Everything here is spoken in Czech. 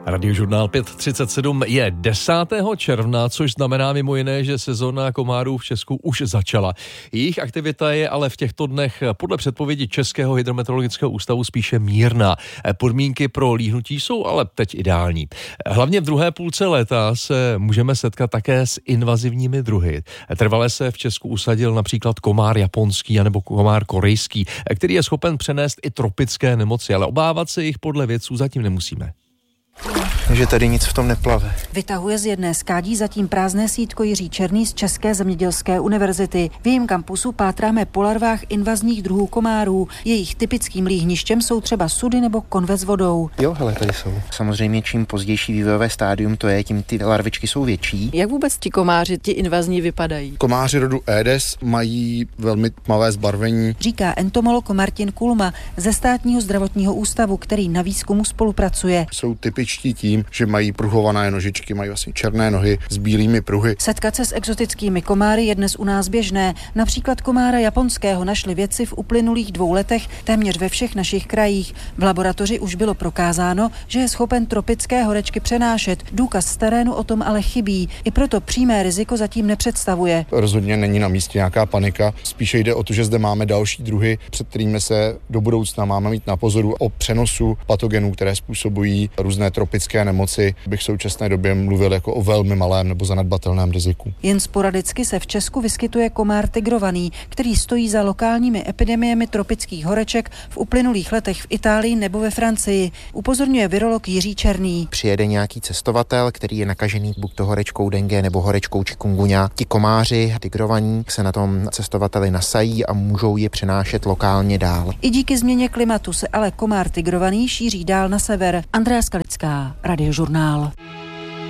Radiožurnál 537 je 10. června, což znamená mimo jiné, že sezóna komárů v Česku už začala. Jejich aktivita je ale v těchto dnech podle předpovědi Českého hydrometeorologického ústavu spíše mírná. Podmínky pro líhnutí jsou ale teď ideální. Hlavně v druhé půlce léta se můžeme setkat také s invazivními druhy. Trvale se v Česku usadil například komár japonský anebo komár korejský, který je schopen přenést i tropické nemoci, ale obávat se jich podle vědců zatím nemusíme. Že tady nic v tom neplave. Vytahuje z jedné skádí zatím prázdné sítko Jiří Černý z České zemědělské univerzity. V jejím kampusu pátráme po larvách invazních druhů komárů. Jejich typickým líhništěm jsou třeba sudy nebo konve s vodou. Jo, hele, tady jsou. Samozřejmě čím pozdější vývojové stádium to je, tím ty larvičky jsou větší. Jak vůbec ti komáři, ti invazní, vypadají? Komáři rodu Aedes mají velmi tmavé zbarvení. Říká entomolog Martin Kulma ze Státního zdravotního ústavu, který na výzkumu spolupracuje. Jsou typičtí tím, že mají pruhované nožičky, mají vlastně černé nohy s bílými pruhy. Setkat se s exotickými komáry je dnes u nás běžné. Například komára japonského našli vědci v uplynulých 2 letech téměř ve všech našich krajích. V laboratoři už bylo prokázáno, že je schopen tropické horečky přenášet. Důkaz z terénu o tom ale chybí. I proto přímé riziko zatím nepředstavuje. Rozhodně není na místě nějaká panika. Spíše jde o to, že zde máme další druhy, před kterými se do budoucna máme mít na pozoru. O přenosu patogenů, které způsobují různé tropické nemoci, bych v současné době mluvil jako o velmi malém nebo zanedbatelném riziku. Jen sporadicky se v Česku vyskytuje komár tigrovaný, který stojí za lokálními epidemiemi tropických horeček v uplynulých letech v Itálii nebo ve Francii, upozorňuje virolog Jiří Černý. Přijede nějaký cestovatel, který je nakažený buď to horečkou dengue nebo horečkou chikungunya. Ti komáři tigrovaní se na tom cestovateli nasají a můžou je přenášet lokálně dál. I díky změně klimatu se ale komár tigrovaný šíří dál na sever. Andrea Skalická, Radiožurnál.